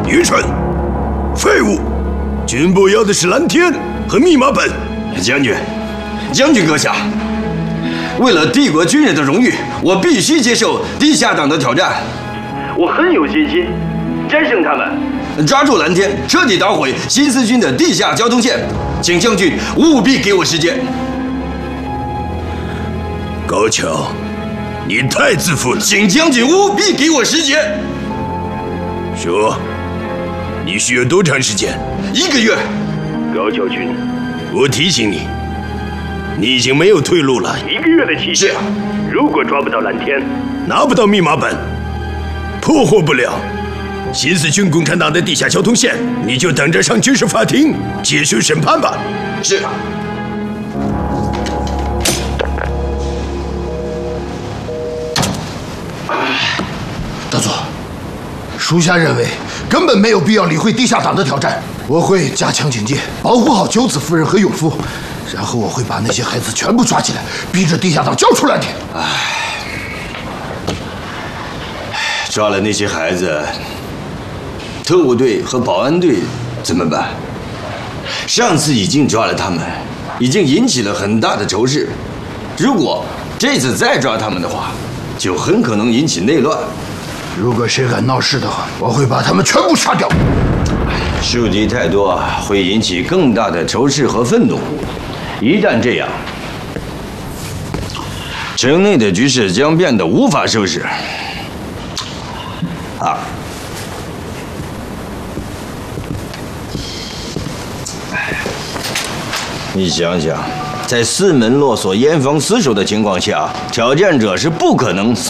愚蠢，废物！军部要的是蓝天和密码本。 将军阁下，为了帝国军人的荣誉，我必须接受地下党的挑战。 我很有信心战胜他们。 抓住蓝天，彻底捣毁新四军的地下交通线，请将军务必给我时间。 高桥，你太自负了。 请将军务必给我时间。 说，你需要多长时间 ？1个月。 高桥君， 我提醒你，你已经没有退路了。 1个月的期限。 是。 如果抓不到蓝天， 拿不到密码本，破获不了新四军共产党的地下交通线，你就等着上军事法庭接受审判吧。 是。 大佐，属下认为根本没有必要理会地下党的挑战。我会加强警戒，保护好九子夫人和永夫，然后我会把那些孩子全部抓起来，逼着地下党交出蓝天。 抓了那些孩子，特务队和保安队怎么办？上次已经抓了他们，已经引起了很大的仇视。如果这次再抓他们的话，就很可能引起内乱。 如果谁敢闹事的话，我会把他们全部杀掉。 树敌太多，会引起更大的仇视和愤怒。一旦这样，城内的局势将变得无法收拾。你想想，在四门落锁、严防死守的情况下，挑战者是不可能